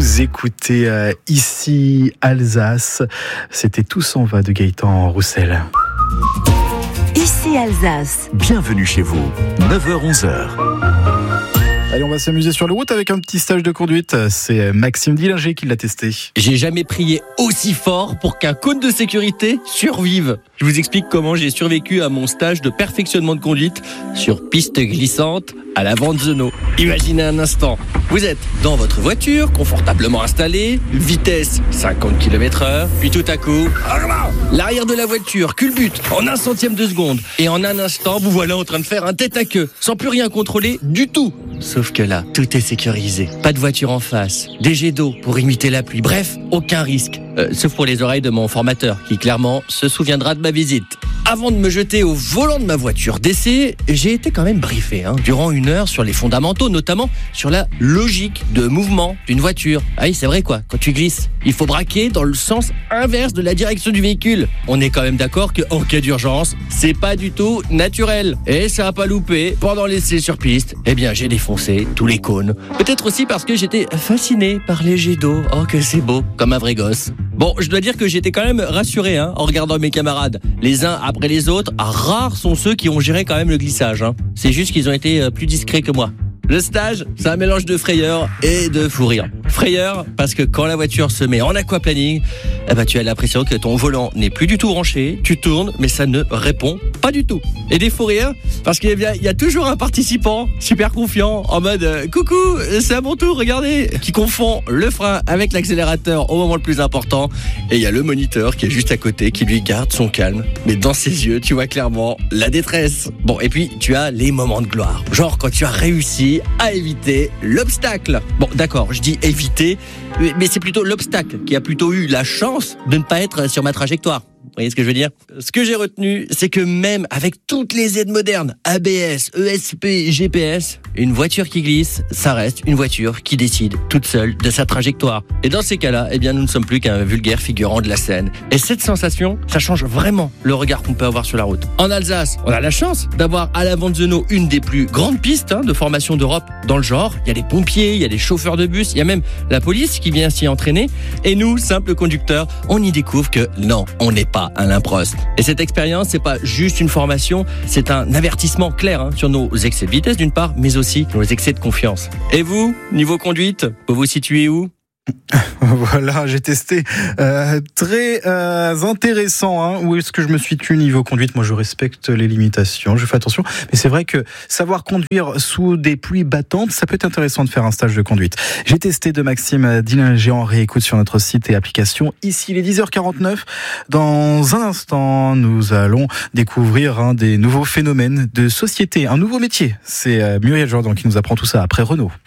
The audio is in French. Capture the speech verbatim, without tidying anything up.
Vous écoutez euh, ici Alsace. C'était Tout s'en va de Gaëtan Roussel. Ici Alsace. Bienvenue chez vous, neuf heures onze heures. Allez, on va s'amuser sur la route avec un petit stage de conduite. C'est Maxime Dillinger qui l'a testé. J'ai jamais prié aussi fort pour qu'un cône de sécurité survive. Je vous explique comment j'ai survécu à mon stage de perfectionnement de conduite sur piste glissante à la Vanzeno. Imaginez un instant, vous êtes dans votre voiture, confortablement installée, vitesse cinquante kilomètres heure, puis tout à coup, l'arrière de la voiture culbute en un centième de seconde. Et en un instant, vous voilà en train de faire un tête à queue, sans plus rien contrôler du tout. Sauf que là, tout est sécurisé. Pas de voiture en face, des jets d'eau pour imiter la pluie. Bref, aucun risque. Euh, sauf pour les oreilles de mon formateur, qui clairement se souviendra de ma visite. Avant de me jeter au volant de ma voiture d'essai, j'ai été quand même briefé, hein, durant une heure sur les fondamentaux, notamment sur la logique de mouvement d'une voiture. Ah oui, c'est vrai quoi, quand tu glisses, il faut braquer dans le sens inverse de la direction du véhicule. On est quand même d'accord qu'en cas d'urgence, c'est pas du tout naturel. Et ça a pas loupé, pendant l'essai sur piste, eh bien j'ai défoncé tous les cônes. Peut-être aussi parce que j'étais fasciné par les jets d'eau. Oh que c'est beau, comme un vrai gosse. Bon, je dois dire que j'étais quand même rassuré hein, en regardant mes camarades. Les uns après les autres, rares sont ceux qui ont géré quand même le glissage. Hein. C'est juste qu'ils ont été plus discrets que moi. Le stage, c'est un mélange de frayeur et de fou rire. Frayeur, parce que quand la voiture se met en aquaplaning, eh ben, tu as l'impression que ton volant n'est plus du tout branché, tu tournes, mais ça ne répond pas du tout. Et des fous rires, parce qu'il y a, il y a toujours un participant super confiant, en mode euh, « Coucou, c'est à mon tour, regardez !» qui confond le frein avec l'accélérateur au moment le plus important. Et il y a le moniteur qui est juste à côté, qui lui garde son calme. Mais dans ses yeux, tu vois clairement la détresse. Bon, et puis tu as les moments de gloire. Genre quand tu as réussi à éviter l'obstacle. Bon, d'accord, je dis éviter, mais c'est plutôt l'obstacle qui a plutôt eu la chance de ne pas être sur ma trajectoire. Vous voyez ce que je veux dire ? Ce que j'ai retenu, c'est que même avec toutes les aides modernes, A B S, E S P, G P S, une voiture qui glisse, ça reste une voiture qui décide toute seule de sa trajectoire. Et dans ces cas-là, eh bien, nous ne sommes plus qu'un vulgaire figurant de la scène. Et cette sensation, ça change vraiment le regard qu'on peut avoir sur la route. En Alsace, on a la chance d'avoir à la Vanzeno une des plus grandes pistes hein, de formation d'Europe dans le genre. Il y a des pompiers, il y a des chauffeurs de bus, il y a même la police qui vient s'y entraîner. Et nous, simples conducteurs, on y découvre que non, on n'est pas à l'improviste. Et cette expérience, c'est pas juste une formation, c'est un avertissement clair hein, sur nos excès de vitesse d'une part, mais aussi nos excès de confiance. Et vous, niveau conduite, vous vous situez où ? Voilà, j'ai testé. Euh, très euh, intéressant. Hein. Où est-ce que je me situe niveau conduite ? Moi, je respecte les limitations, je fais attention. Mais c'est vrai que savoir conduire sous des pluies battantes, ça peut être intéressant de faire un stage de conduite. J'ai testé de Maxime Dillinger en réécoute sur notre site et application. Ici, il est dix heures quarante-neuf. Dans un instant, nous allons découvrir un des nouveaux phénomènes de société, un nouveau métier. C'est Muriel Jordan qui nous apprend tout ça après Renault.